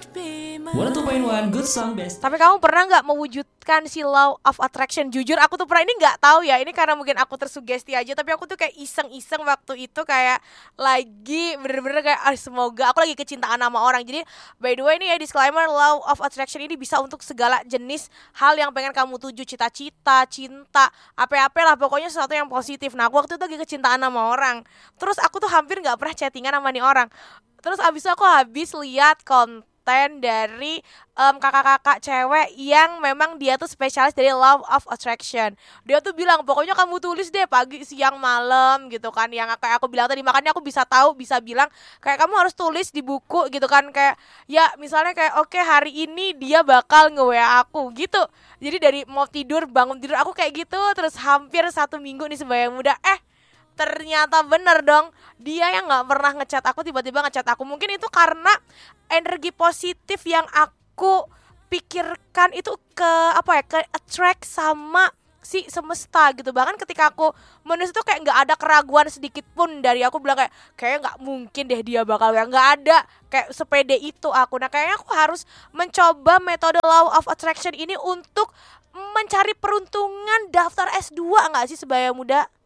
102.1 Good Song Best. Tapi kamu pernah nggak mewujudkan si law of attraction? Jujur aku tuh pernah, ini nggak tahu ya, ini karena mungkin aku tersugesti aja. Tapi aku tuh kayak iseng-iseng waktu itu, kayak lagi bener-bener kayak semoga aku lagi kecintaan sama orang. Jadi by the way ini ya disclaimer, law of attraction ini bisa untuk segala jenis hal yang pengen kamu tuju, cita-cita, cinta, apa-apa lah, pokoknya sesuatu yang positif. Nah aku waktu itu lagi kecintaan sama orang, terus aku tuh hampir nggak pernah chattingan sama nih orang. Terus abis itu aku habis lihat konten dari kakak-kakak cewek yang memang dia tuh spesialis dari law of attraction. Dia tuh bilang pokoknya kamu tulis deh pagi, siang, malam gitu kan. Yang kayak aku bilang tadi, makanya aku bisa tahu, bisa bilang kayak kamu harus tulis di buku gitu kan. Kayak ya misalnya kayak oke, hari ini dia bakal nge-WA aku gitu. Jadi dari mau tidur, bangun tidur aku kayak gitu. Terus hampir 1 minggu nih Sebaya Muda, ternyata bener dong, dia yang gak pernah ngechat aku tiba-tiba ngechat aku. Mungkin itu karena energi positif yang aku pikirkan itu ke attract sama si semesta gitu. Bahkan ketika aku menulis itu kayak gak ada keraguan sedikit pun dari aku, bilang kayak gak mungkin deh dia bakal, gak ada, kayak sepede itu aku. Nah kayaknya aku harus mencoba metode law of attraction ini untuk mencari peruntungan daftar S2 gak sih Sebaya Muda?